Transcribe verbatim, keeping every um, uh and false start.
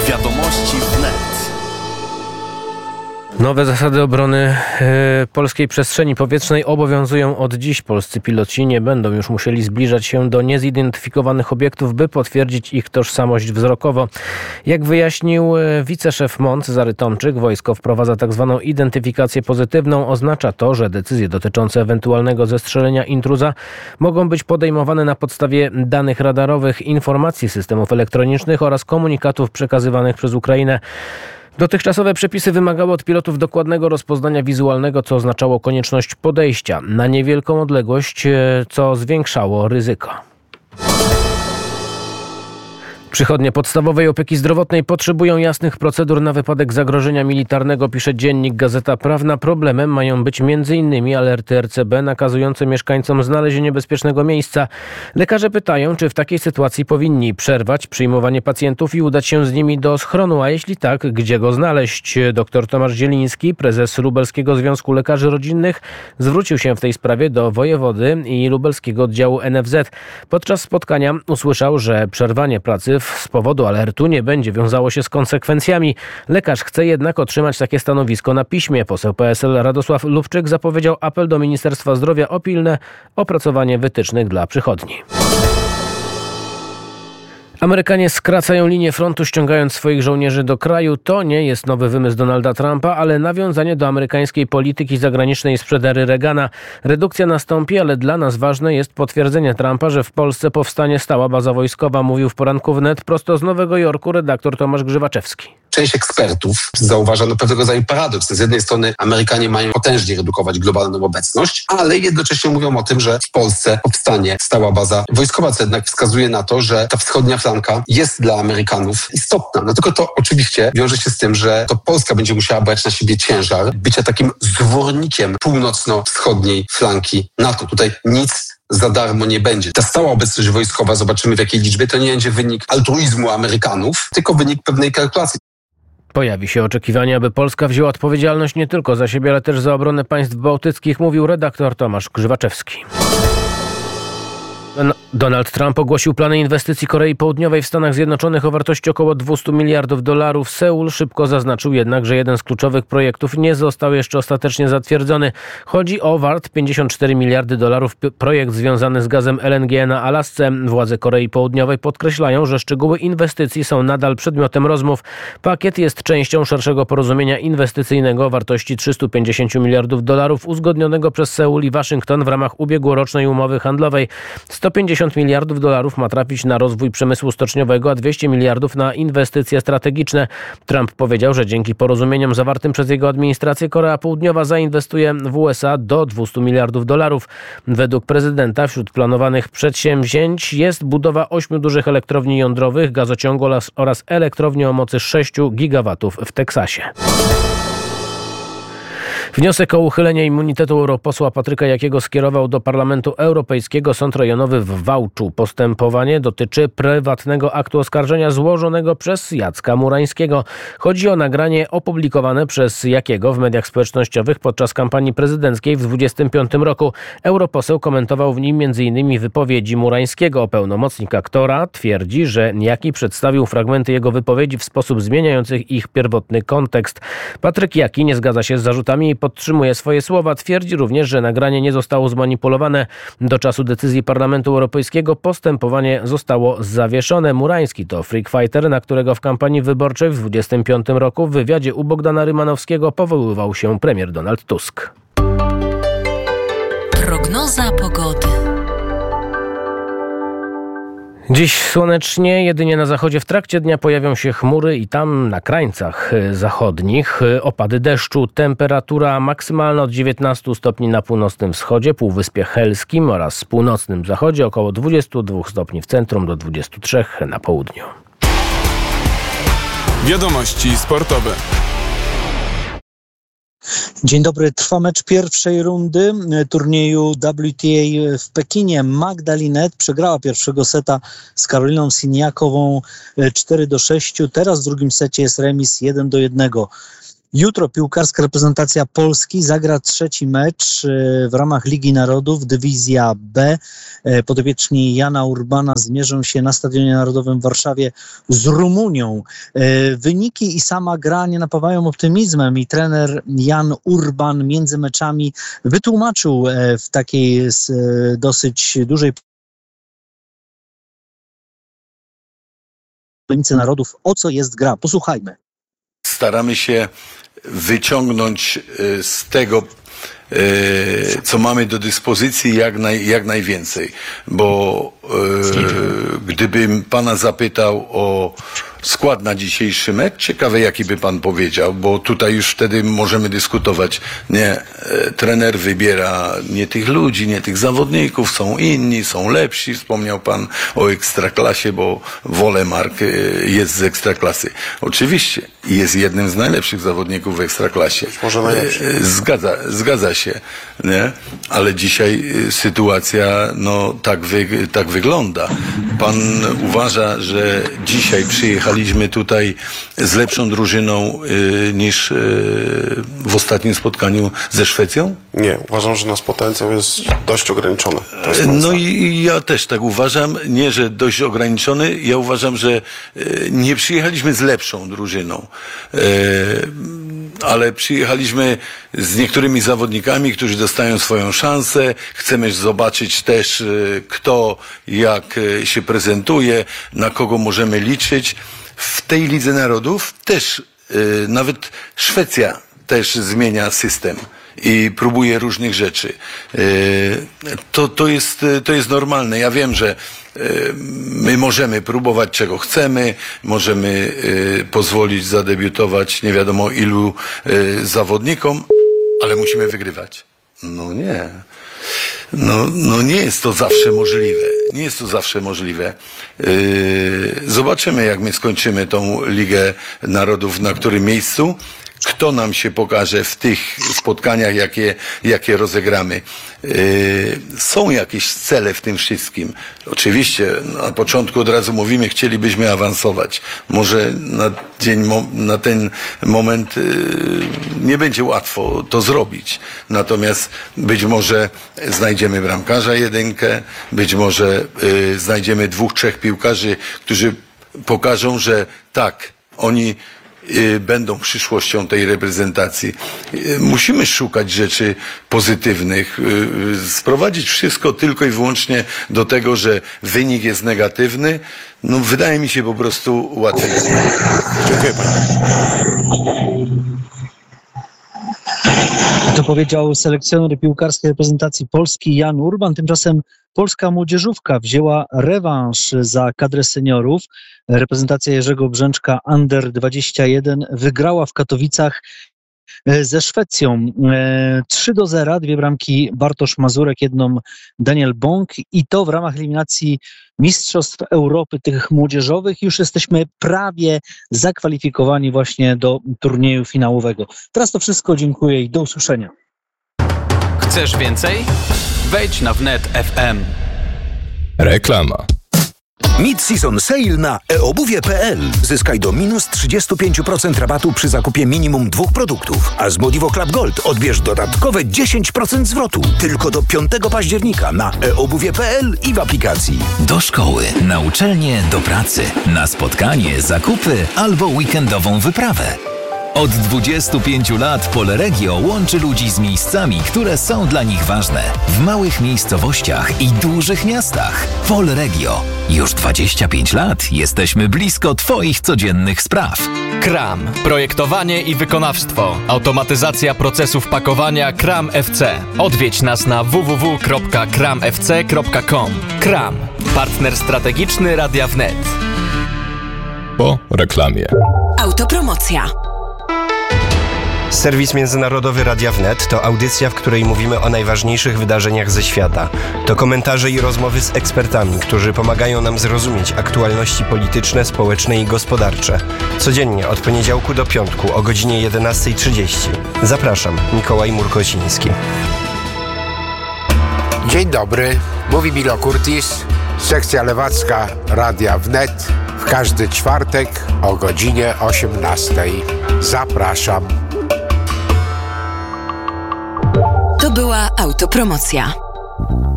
Wiadomości wnet. Nowe zasady obrony e, polskiej przestrzeni powietrznej obowiązują od dziś. Polscy piloci nie będą już musieli zbliżać się do niezidentyfikowanych obiektów, by potwierdzić ich tożsamość wzrokowo. Jak wyjaśnił e, wiceszef M O N Cezary Tomczyk, wojsko wprowadza tzw. identyfikację pozytywną. Oznacza to, że decyzje dotyczące ewentualnego zestrzelenia intruza mogą być podejmowane na podstawie danych radarowych, informacji systemów elektronicznych oraz komunikatów przekazywanych przez Ukrainę. Dotychczasowe przepisy wymagały od pilotów dokładnego rozpoznania wizualnego, co oznaczało konieczność podejścia na niewielką odległość, co zwiększało ryzyko. Przychodnie podstawowej opieki zdrowotnej potrzebują jasnych procedur na wypadek zagrożenia militarnego, pisze dziennik Gazeta Prawna. Problemem mają być między innymi alerty R C B nakazujące mieszkańcom znalezienie bezpiecznego miejsca. Lekarze pytają, czy w takiej sytuacji powinni przerwać przyjmowanie pacjentów i udać się z nimi do schronu, a jeśli tak, gdzie go znaleźć? Dr Tomasz Zieliński, prezes Lubelskiego Związku Lekarzy Rodzinnych, zwrócił się w tej sprawie do wojewody i lubelskiego oddziału N F Z. Podczas spotkania usłyszał, że przerwanie pracy z powodu alertu nie będzie wiązało się z konsekwencjami. Lekarz chce jednak otrzymać takie stanowisko na piśmie. Poseł P S L Radosław Lubczyk zapowiedział apel do Ministerstwa Zdrowia o pilne opracowanie wytycznych dla przychodni. Amerykanie skracają linię frontu, ściągając swoich żołnierzy do kraju. To nie jest nowy wymysł Donalda Trumpa, ale nawiązanie do amerykańskiej polityki zagranicznej sprzed ery Reagana. Redukcja nastąpi, ale dla nas ważne jest potwierdzenie Trumpa, że w Polsce powstanie stała baza wojskowa, mówił w poranku wnet prosto z Nowego Jorku redaktor Tomasz Grzywaczewski. Część ekspertów zauważa no pewnego rodzaju paradoks. Z jednej strony Amerykanie mają potężnie redukować globalną obecność, ale jednocześnie mówią o tym, że w Polsce powstanie stała baza wojskowa, co jednak wskazuje na to, że ta wschodnia flanka jest dla Amerykanów istotna. No tylko to oczywiście wiąże się z tym, że to Polska będzie musiała brać na siebie ciężar bycia takim zwornikiem północno-wschodniej flanki NATO. Tutaj nic za darmo nie będzie. Ta stała obecność wojskowa, zobaczymy w jakiej liczbie, to nie będzie wynik altruizmu Amerykanów, tylko wynik pewnej kalkulacji. Pojawi się oczekiwanie, aby Polska wzięła odpowiedzialność nie tylko za siebie, ale też za obronę państw bałtyckich, mówił redaktor Tomasz Grzywaczewski. Donald Trump ogłosił plany inwestycji Korei Południowej w Stanach Zjednoczonych o wartości około dwieście miliardów dolarów. Seul szybko zaznaczył jednak, że jeden z kluczowych projektów nie został jeszcze ostatecznie zatwierdzony. Chodzi o wart pięćdziesiąt cztery miliardy dolarów projekt związany z gazem L N G na Alasce. Władze Korei Południowej podkreślają, że szczegóły inwestycji są nadal przedmiotem rozmów. Pakiet jest częścią szerszego porozumienia inwestycyjnego o wartości trzysta pięćdziesiąt miliardów dolarów uzgodnionego przez Seul i Waszyngton w ramach ubiegłorocznej umowy handlowej. sto pięćdziesiąt miliardów dolarów ma trafić na rozwój przemysłu stoczniowego, a dwieście miliardów na inwestycje strategiczne. Trump powiedział, że dzięki porozumieniom zawartym przez jego administrację Korea Południowa zainwestuje w U S A do dwieście miliardów dolarów. Według prezydenta wśród planowanych przedsięwzięć jest budowa ośmiu dużych elektrowni jądrowych, gazociągu oraz, oraz elektrowni o mocy sześciu gigawatów w Teksasie. Wniosek o uchylenie immunitetu europosła Patryka Jakiego skierował do Parlamentu Europejskiego Sąd Rejonowy w Wałczu. Postępowanie dotyczy prywatnego aktu oskarżenia złożonego przez Jacka Murańskiego. Chodzi o nagranie opublikowane przez Jakiego w mediach społecznościowych podczas kampanii prezydenckiej w dwudziestym piątym roku. Europoseł komentował w nim między innymi wypowiedzi Murańskiego. Pełnomocnik aktora twierdzi, że Jaki przedstawił fragmenty jego wypowiedzi w sposób zmieniający ich pierwotny kontekst. Patryk Jaki nie zgadza się z zarzutami i podtrzymuje swoje słowa. Twierdzi również, że nagranie nie zostało zmanipulowane. Do czasu decyzji Parlamentu Europejskiego postępowanie zostało zawieszone. Murański to freak fighter, na którego w kampanii wyborczej w dwudziestym piątym roku w wywiadzie u Bogdana Rymanowskiego powoływał się premier Donald Tusk. Prognoza pogody. Dziś słonecznie, jedynie na zachodzie w trakcie dnia pojawią się chmury i tam na krańcach zachodnich opady deszczu. Temperatura maksymalna od dziewiętnastu stopni na północnym wschodzie, Półwyspie Helskim oraz północnym zachodzie, około dwudziestu dwóch stopni w centrum do dwudziestu trzech na południu. Wiadomości sportowe. Dzień dobry, trwa mecz pierwszej rundy turnieju W T A w Pekinie. Magda Linette przegrała pierwszego seta z Karoliną Siniakową cztery do sześciu. Teraz w drugim secie jest remis jeden do jednego. Jutro piłkarska reprezentacja Polski zagra trzeci mecz w ramach Ligi Narodów, dywizja B. Podopieczni Jana Urbana zmierzą się na Stadionie Narodowym w Warszawie z Rumunią. Wyniki i sama gra nie napawają optymizmem i trener Jan Urban między meczami wytłumaczył w takiej dosyć dużej Lice Narodów, o co jest gra. Posłuchajmy. Staramy się wyciągnąć z tego, co mamy do dyspozycji, jak, naj, jak najwięcej. Bo e, gdybym pana zapytał o skład na dzisiejszy mecz, ciekawe jaki by pan powiedział, bo tutaj już wtedy możemy dyskutować. Nie, e, trener wybiera nie tych ludzi, nie tych zawodników, są inni, są lepsi. Wspomniał pan o Ekstraklasie, bo Wolemark e, jest z Ekstraklasy. Oczywiście jest jednym z najlepszych zawodników w Ekstraklasie. Może najlepszy. E, zgadza, zgadza się, nie? Ale dzisiaj e, sytuacja no tak, wy, tak wygląda. Pan uważa, że dzisiaj przyjechaliśmy tutaj z lepszą drużyną y, niż y, w ostatnim spotkaniu ze Szwecją? Nie, uważam, że nasz potencjał jest dość ograniczony. No i, i ja też tak uważam, nie, że dość ograniczony, ja uważam, że y, nie przyjechaliśmy z lepszą drużyną, y, ale przyjechaliśmy z niektórymi zawodnikami, którzy dostają swoją szansę, chcemy zobaczyć też y, kto, jak y, się prezentuje, na kogo możemy liczyć. W tej Lidze Narodów też, y, nawet Szwecja też zmienia system i próbuje różnych rzeczy. Y, to, to jest, to jest normalne. Ja wiem, że y, my możemy próbować czego chcemy, możemy y, pozwolić zadebiutować nie wiadomo ilu y, zawodnikom, ale musimy wygrywać. No nie. No, no nie jest to zawsze możliwe. Nie jest to zawsze możliwe. Yy, zobaczymy, jak my skończymy tą Ligę Narodów, na którym miejscu. Kto nam się pokaże w tych spotkaniach, jakie, jakie rozegramy. Yy, są jakieś cele w tym wszystkim. Oczywiście na początku od razu mówimy, chcielibyśmy awansować. Może na, dzień, na ten moment yy, nie będzie łatwo to zrobić. Natomiast być może znajdziemy bramkarza jedynkę, być może yy, znajdziemy dwóch, trzech piłkarzy, którzy pokażą, że tak, oni będą przyszłością tej reprezentacji. Musimy szukać rzeczy pozytywnych. Sprowadzić wszystko tylko i wyłącznie do tego, że wynik jest negatywny, no wydaje mi się po prostu łatwiej. Dziękuję panie. To powiedział selekcjoner piłkarskiej reprezentacji Polski Jan Urban. Tymczasem polska młodzieżówka wzięła rewanż za kadrę seniorów. Reprezentacja Jerzego Brzęczka Under dwadzieścia jeden wygrała w Katowicach ze Szwecją. trzy do zera, dwie bramki Bartosz Mazurek, jedną Daniel Bąk i to w ramach eliminacji Mistrzostw Europy tych młodzieżowych. Już jesteśmy prawie zakwalifikowani właśnie do turnieju finałowego. Teraz to wszystko, dziękuję i do usłyszenia. Chcesz więcej? Wejdź na wnet kropka ef em. Reklama. Mid-season sale na e obuwie kropka pe el. Zyskaj do minus trzydzieści pięć procent rabatu przy zakupie minimum dwóch produktów. A z Modivo Club Gold odbierz dodatkowe dziesięć procent zwrotu. Tylko do piątego października na e obuwie kropka pe el i w aplikacji. Do szkoły, na uczelnię, do pracy, na spotkanie, zakupy albo weekendową wyprawę. Od dwudziestu pięciu lat Polregio łączy ludzi z miejscami, które są dla nich ważne. W małych miejscowościach i dużych miastach. Polregio. Już dwadzieścia pięć lat jesteśmy blisko Twoich codziennych spraw. Kram. Projektowanie i wykonawstwo. Automatyzacja procesów pakowania Kram F C. Odwiedź nas na w w w kropka kram f c kropka com. Kram. Partner strategiczny Radia Wnet. Po reklamie. Autopromocja. Serwis międzynarodowy Radia Wnet to audycja, w której mówimy o najważniejszych wydarzeniach ze świata. To komentarze i rozmowy z ekspertami, którzy pomagają nam zrozumieć aktualności polityczne, społeczne i gospodarcze. Codziennie od poniedziałku do piątku o godzinie jedenasta trzydzieści. Zapraszam, Mikołaj Murkociński. Dzień dobry, mówi Milo Kurtis, sekcja lewacka Radia Wnet w każdy czwartek o godzinie osiemnastej. Zapraszam. była autopromocja.